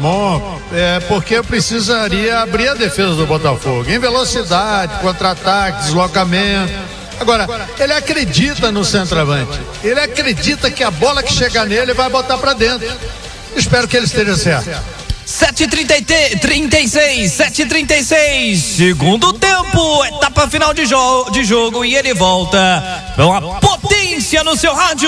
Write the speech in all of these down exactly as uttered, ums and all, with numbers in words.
Ramon, é, porque eu precisaria abrir a defesa do Botafogo em velocidade, contra-ataque, deslocamento. Agora, ele acredita no centroavante, ele acredita que a bola que chegar nele vai botar para dentro. Espero que ele esteja certo. sete e trinta e seis, sete e trinta e seis, segundo tempo, etapa final de, jo- de jogo, e ele volta com a potência no seu rádio.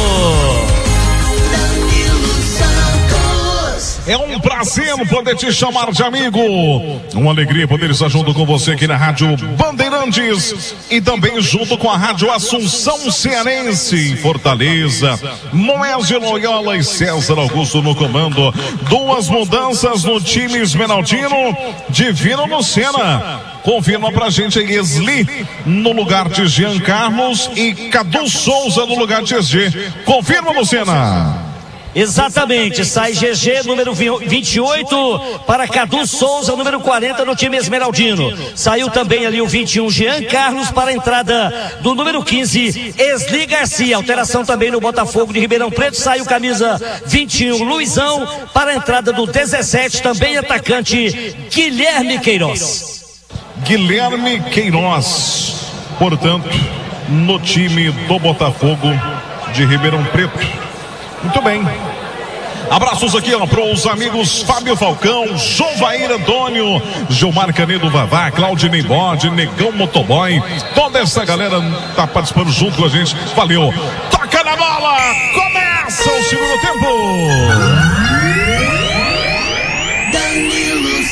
É um prazer poder te chamar de amigo. Uma alegria poder estar junto com você aqui na Rádio Bandeirantes e também junto com a Rádio Assunção Cearense em Fortaleza. Moésio Loyola e César Augusto no comando. Duas mudanças no time esmeraldino. Divino Lucena. Confirma pra gente aí Esli no lugar de Jean Carlos e Cadu Souza no lugar de S G. Confirma, Lucena. Exatamente, sai G G, número vinte e oito, para Cadu Souza, número quarenta no time esmeraldino. Saiu também ali o vinte e um, Jean Carlos, para a entrada do número quinze, Esli Garcia. Alteração também no Botafogo de Ribeirão Preto, saiu camisa vinte e um, Luizão, para a entrada do dezessete, também atacante, Guilherme Queiroz. Guilherme Queiroz, portanto, no time do Botafogo de Ribeirão Preto. Muito bem. Abraços aqui para os amigos Fábio Falcão, Jovair Antônio, Gilmar Canedo Vavá, Claudinei Bode, Negão Motoboy. Toda essa galera tá participando junto com a gente. Valeu. Toca na bola. Começa o segundo tempo. Danilo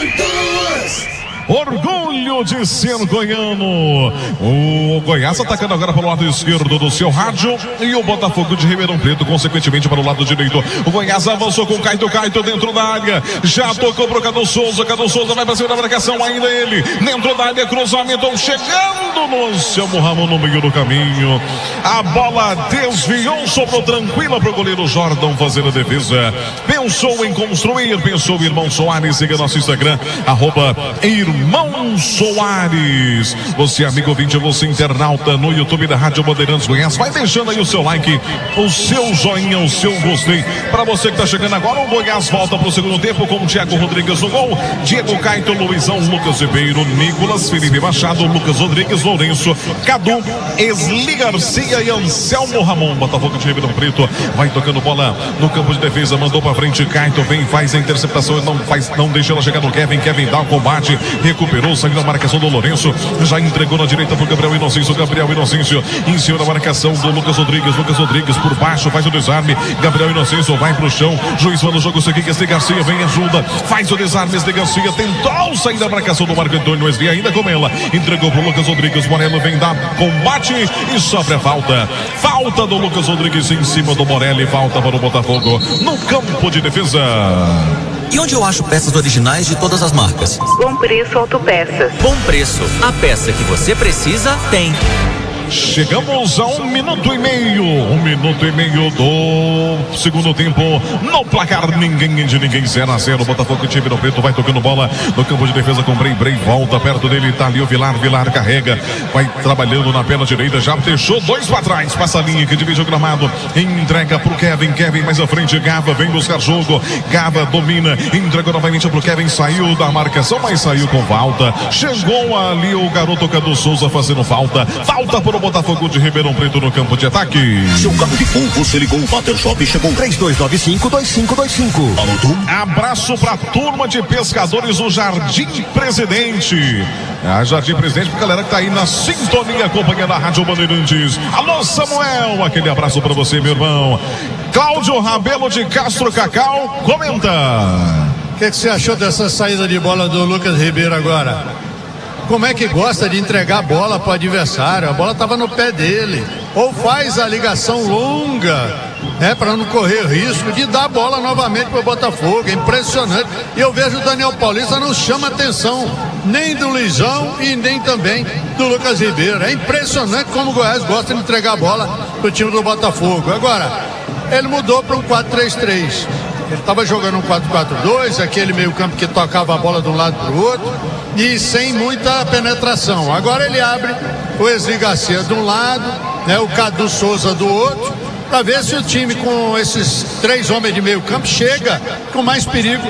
Santos. Orgulho de ser goiano. O Goiás atacando agora pelo lado esquerdo do seu rádio e o Botafogo de Ribeirão Preto consequentemente para o lado direito. O Goiás avançou com o Caito, Caito dentro da área, já tocou pro Cadu Souza, Cadu Souza vai para cima da marcação, ainda ele dentro da área, cruzamento chegando no seu Ramon no meio do caminho, a bola desviou, sobrou tranquila pro goleiro Jordão fazer a defesa. Pensou em construir, pensou o irmão Soares. Siga nosso Instagram, arroba Irmão Soares. Você amigo ouvinte, você internauta no YouTube da Rádio Bandeirantes Goiás, vai deixando aí o seu like, o seu joinha, o seu gostei. Para você que está chegando agora, o Goiás volta para o segundo tempo com o Thiago Rodrigues no gol, Diego Caito, Luizão, Lucas Ribeiro, Nicolas, Felipe Machado, Lucas Rodrigues, Lourenço, Cadu, Esli Garcia e Anselmo Ramon. Botafogo de Ribeirão Preto vai tocando bola no campo de defesa, mandou para frente, Caito vem, faz a interceptação, não faz, não deixa ela chegar no Kevin, Kevin dá o combate, recuperou, saiu da marcação do Lourenço, já entregou na direita pro Gabriel Inocêncio, Gabriel Inocêncio em cima da marcação do Lucas Rodrigues, Lucas Rodrigues por baixo, faz o desarme, Gabriel Inocêncio vai pro chão, juiz manda o jogo seguinte, Esli Garcia vem, ajuda, faz o desarme, Esli Garcia tentou sair da marcação do Marco Antônio, Esli ainda com ela, entregou pro Lucas Rodrigues, Morello vem dar combate e sofre a falta, falta do Lucas Rodrigues em cima do Morelli, falta para o Botafogo no campo de defesa. E onde eu acho peças originais de todas as marcas? Bom Preço Autopeças. Bom Preço, a peça que você precisa tem. Chegamos a um minuto e meio, um minuto e meio do segundo tempo. No placar, ninguém de ninguém, zero a zero. Botafogo de Ribeirão Preto vai tocando bola no campo de defesa com Brei. Brei volta perto dele, tá ali o Vilar. Vilar carrega, vai trabalhando na perna direita, já deixou dois para trás. Passa a linha que divide o gramado, entrega pro Kevin. Kevin mais à frente, Gava vem buscar jogo. Gava domina, entregou novamente pro Kevin. Saiu da marcação, mas saiu com falta. Chegou ali o garoto Cadu Souza fazendo falta. Falta por Botafogo de Ribeirão Preto no campo de ataque. Seu carro de fogo, você ligou o Water Shop e chegou três dois nove cinco, dois cinco dois cinco. Abraço pra turma de pescadores do Jardim Presidente. A Jardim Presidente, pra galera que tá aí na sintonia acompanhando a Rádio Bandeirantes. Alô Samuel, aquele abraço pra você, meu irmão. Cláudio Rabelo de Castro Cacau, comenta. O que, que você achou dessa saída de bola do Lucas Ribeiro agora? Como é que gosta de entregar a bola para o adversário? A bola estava no pé dele. Ou faz a ligação longa, né, para não correr risco de dar a bola novamente para o Botafogo. É impressionante. E eu vejo o Daniel Paulista não chama atenção nem do Luizão e nem também do Lucas Ribeiro. É impressionante como o Goiás gosta de entregar a bola para o time do Botafogo. Agora, ele mudou para um quatro três três. Ele estava jogando um quatro quatro dois, aquele meio campo que tocava a bola de um lado para o outro e sem muita penetração. Agora ele abre o Esli Garcia de um lado, né, o Cadu Souza do outro, para ver se o time com esses três homens de meio campo chega com mais perigo